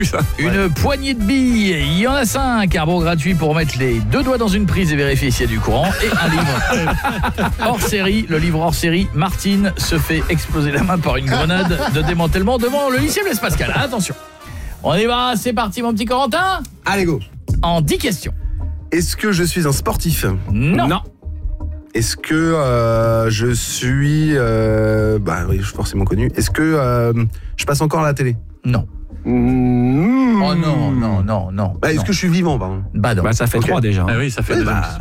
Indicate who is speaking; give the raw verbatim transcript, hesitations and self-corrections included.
Speaker 1: Une poignée de billes, il y en a cinq. Un bon gratuit pour mettre les deux doigts dans une prise et vérifier s'il y a du courant. Et un livre hors série, le livre hors série. Martine se fait exploser la main par une grenade de démantèlement devant le lycée Blaise Pascal. Attention, on y va, c'est parti mon petit Corentin.
Speaker 2: Allez go.
Speaker 1: En dix questions.
Speaker 2: Est-ce que je suis un sportif?
Speaker 1: Non.
Speaker 3: Non.
Speaker 2: Est-ce que euh, je suis... Euh, bah oui, je suis forcément connu. Est-ce que euh, je passe encore à la télé?
Speaker 1: Non.
Speaker 2: Mmh.
Speaker 1: Oh non, non, non, non.
Speaker 2: Bah, est-ce
Speaker 1: non.
Speaker 2: que je suis vivant, pardon?
Speaker 1: Bah non.
Speaker 3: Bah ça fait
Speaker 2: Ok.
Speaker 3: trois déjà.
Speaker 4: Ah oui, ça fait
Speaker 2: Ouais,
Speaker 4: deux
Speaker 2: bah,